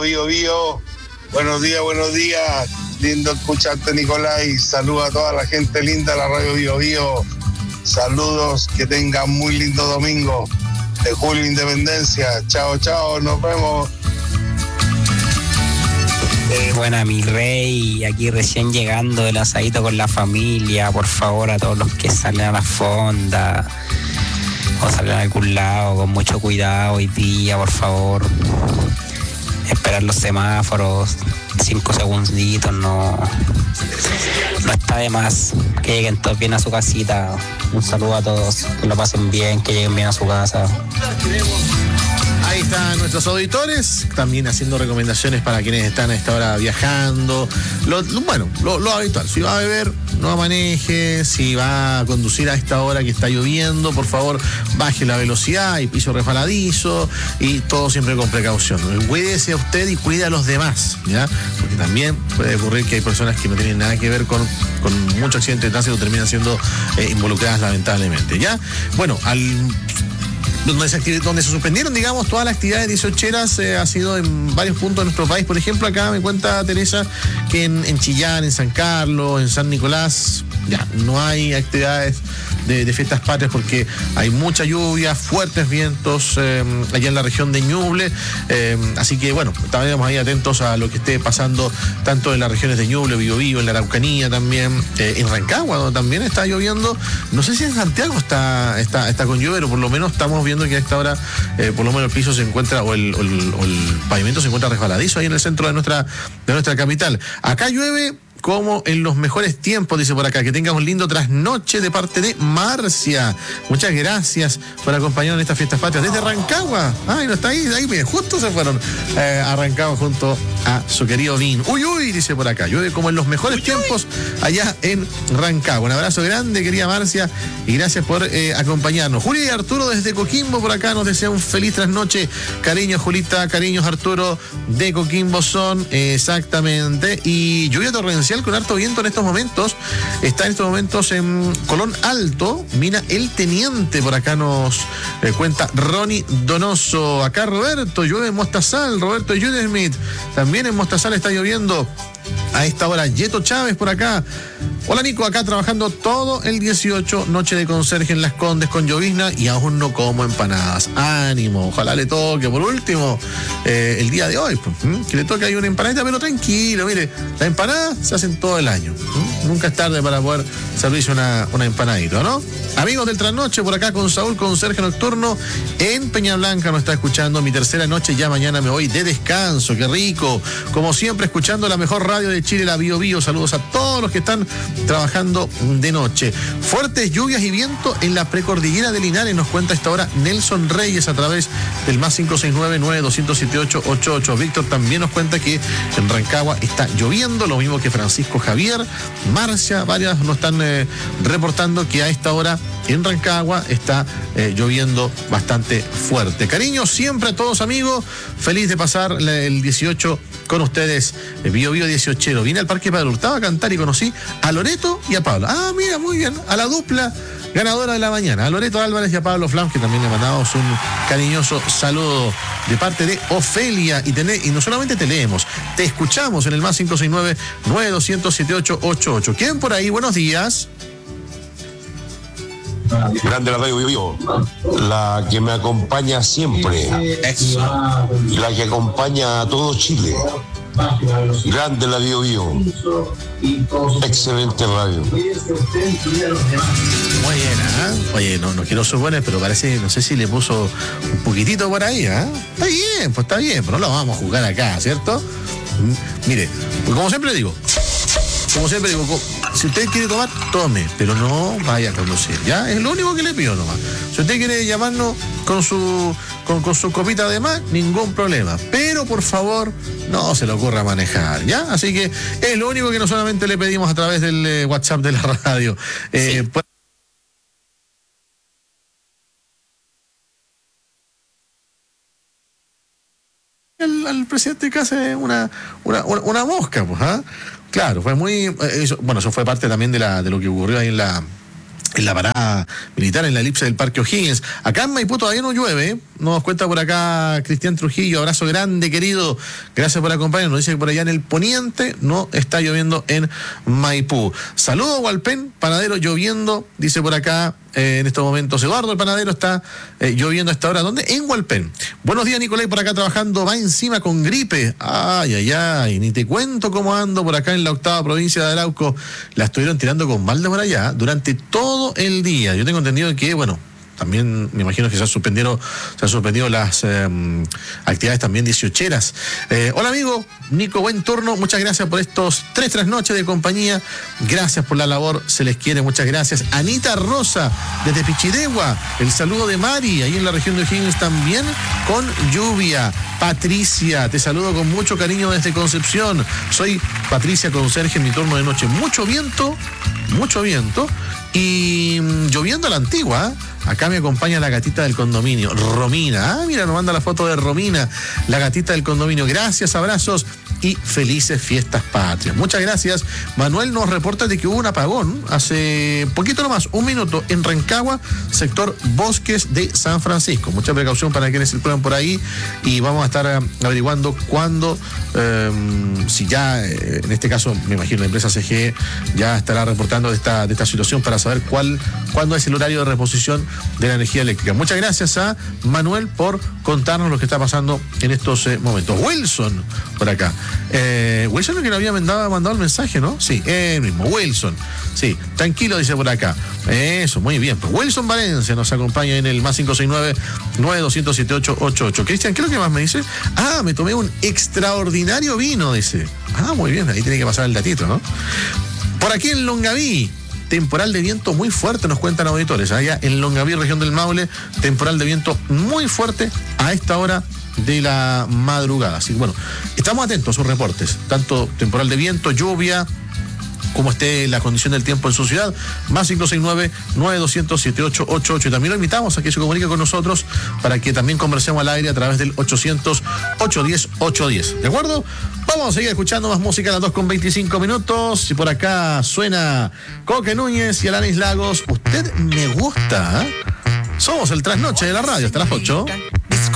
Bio Bio. Buenos días. Lindo escucharte, Nicolás. Saludos a toda la gente linda de la Radio Bio Bio. Saludos, que tengan muy lindo domingo de Julio Independencia. Chao, nos vemos. Buena, mi rey, aquí recién llegando del asadito con la familia. Por favor, a todos los que salen a la fonda o salen a algún lado, con mucho cuidado hoy día, por favor. Esperar los semáforos, 5 segunditos, no está de más. Que lleguen todos bien a su casita. Un saludo a todos, que lo pasen bien, que lleguen bien a su casa. Ahí están nuestros auditores, también haciendo recomendaciones para quienes están a esta hora viajando. Lo habitual, si va a beber, no maneje. Si va a conducir a esta hora que está lloviendo, por favor, baje la velocidad y piso resbaladizo, y todo siempre con precaución. Cuídese a usted y cuide a los demás, ¿ya? Porque también puede ocurrir que hay personas que no tienen nada que ver con mucho accidente de tránsito, terminan siendo involucradas lamentablemente, ¿ya? Bueno, donde se suspendieron, digamos, todas las actividades 18eras ha sido en varios puntos de nuestro país. Por ejemplo, acá me cuenta Teresa que en Chillán, en San Carlos, en San Nicolás, ya no hay actividades de fiestas patrias porque hay mucha lluvia, fuertes vientos allá en la región de Ñuble, así que bueno, estaremos ahí atentos a lo que esté pasando tanto en las regiones de Ñuble, Biobío, en la Araucanía también, en Rancagua, donde también está lloviendo. No sé si en Santiago está con lluvia, pero por lo menos estamos viendo que a esta hora por lo menos el piso se encuentra, o el pavimento se encuentra resbaladizo ahí en el centro de nuestra capital. Acá llueve como en los mejores tiempos, dice por acá. Que tengas un lindo trasnoche de parte de Marcia. Muchas gracias por acompañarnos en estas fiestas patrias desde Rancagua. Ay, no está ahí, mire, justo se fueron a Rancagua junto a su querido Vin. Uy, dice por acá. Llueve como en los mejores tiempos allá en Rancagua. Un abrazo grande, querida Marcia, y gracias por acompañarnos. Julia y Arturo desde Coquimbo por acá nos desea un feliz trasnoche. Cariños, Julita, cariños, Arturo, de Coquimbo son, exactamente. Y lluvia torrencial con harto viento en estos momentos. Está en estos momentos en Colón Alto, mina El Teniente, por acá nos cuenta Ronnie Donoso. Acá Roberto, llueve en Mostazal, Roberto Judesmith, también en Mostazal está lloviendo a esta hora. Yeto Chávez por acá. Hola, Nico, acá trabajando todo el 18, noche de conserje en Las Condes con llovizna y aún no como empanadas. Ánimo, ojalá le toque por último el día de hoy, que le toque ahí una empanadita, pero tranquilo, mire, las empanadas se hacen todo el año. Nunca es tarde para poder servirse una empanadita, ¿no? Amigos del trasnoche, por acá con Saúl, conserje nocturno en Peña Blanca, nos está escuchando. Mi tercera noche, ya mañana me voy de descanso, qué rico. Como siempre, escuchando la mejor radio de Chile, la Bio Bio. Saludos a todos los que están trabajando de noche. Fuertes lluvias y viento en la precordillera de Linares, nos cuenta a esta hora Nelson Reyes a través del más 569-9278-88. Víctor también nos cuenta que en Rancagua está lloviendo, lo mismo que Francisco Javier. Marcia, varias nos están reportando que a esta hora en Rancagua está lloviendo bastante fuerte. Cariño siempre a todos, amigos. Feliz de pasar el 18 con ustedes. Bio Bio 18. Vine al Parque Padre Hurtado a cantar y conocí a Loreto y a Pablo. Ah, mira, muy bien. A la dupla ganadora de la mañana, a Loreto Álvarez y a Pablo Flams, que también le mandamos un cariñoso saludo de parte de Ofelia. Y no solamente te leemos, te escuchamos en el más 569-9278-88. ¿Quién por ahí? Buenos días. Grande la Radio Bio Bio, la que me acompaña siempre. Eso. La que acompaña a todo Chile. Grande la Bio Bio. Excelente radio. Muy bien, ¿eh? Oye, no quiero suponer, pero parece, no sé si le puso un poquitito por ahí, ¿eh? Está bien, pero no lo vamos a jugar acá, ¿cierto? Mire, pues como siempre digo, si usted quiere tomar, tome, pero no vaya a conducir, ¿ya? Es lo único que le pido nomás. Si usted quiere llamarnos con su copita de más, ningún problema. Pero por favor, no se le ocurra manejar, ¿ya? Así que es lo único que no solamente le pedimos a través del WhatsApp de la radio. Sí. Al presidente casi una mosca, pues, ¿ah? Claro, fue muy... eso fue parte también de lo que ocurrió ahí en en la parada militar, en la elipse del Parque O'Higgins. Acá en Maipú todavía no llueve. Nos cuenta por acá Cristian Trujillo. Abrazo grande, querido. Gracias por acompañarnos. Nos dice que por allá en el poniente no está lloviendo en Maipú. Saludos, Hualpén, panadero lloviendo, dice por acá en estos momentos Eduardo, el panadero, está lloviendo a esta hora. ¿Dónde? En Hualpén. Buenos días, Nicolai, por acá trabajando, va encima con gripe. Ay, ay, ay, ni te cuento cómo ando por acá en la 8ª provincia de Arauco. La estuvieron tirando con balde por allá durante todo el día. Yo tengo entendido que, bueno, también me imagino que se han suspendido las actividades también 18eras. Hola amigo, Nico, buen turno, muchas gracias por estos 3 trasnoches de compañía, gracias por la labor, se les quiere, muchas gracias. Anita Rosa, desde Pichidegua, el saludo de Mari, ahí en la región de O'Higgins también, con lluvia. Patricia, te saludo con mucho cariño desde Concepción, soy Patricia Conserje en mi turno de noche, mucho viento y lloviendo a la antigua. Acá me acompaña la gatita del condominio, Romina. Ah, mira, nos manda la foto de Romina, la gatita del condominio. Gracias, abrazos y felices fiestas patrias. Muchas gracias. Manuel nos reporta de que hubo un apagón hace poquito nomás, 1 minuto, en Rancagua, sector Bosques de San Francisco. Mucha precaución para quienes circulan por ahí y vamos a estar averiguando cuándo, si ya, en este caso, me imagino la empresa CGE ya estará reportando de esta situación para saber cuándo es el horario de reposición de la energía eléctrica. Muchas gracias a Manuel por contarnos lo que está pasando en estos momentos. Wilson, por acá. Wilson es el que nos había mandado el mensaje, ¿no? Sí, el mismo, Wilson. Sí, tranquilo, dice por acá. Eso, muy bien. Pues Wilson Valencia nos acompaña en el más 569-9207-888. Cristian, ¿qué es lo que más me dice? Ah, me tomé un extraordinario vino, dice. Ah, muy bien, ahí tiene que pasar el datito, ¿no? Por aquí en Longaví, temporal de viento muy fuerte, nos cuentan auditores. Allá en Longaví, región del Maule, temporal de viento muy fuerte a esta hora de la madrugada. Así que bueno, estamos atentos a sus reportes, tanto temporal de viento, lluvia, como esté la condición del tiempo en su ciudad, más 569-9200-7888. Y también lo invitamos a que se comunique con nosotros para que también conversemos al aire a través del 800-810-810. ¿De acuerdo? Vamos a seguir escuchando más música a las 2:25. Y por acá suena Coque Núñez y Alanis Lagos. Usted me gusta, ¿eh? Somos el trasnoche de la radio hasta las 8.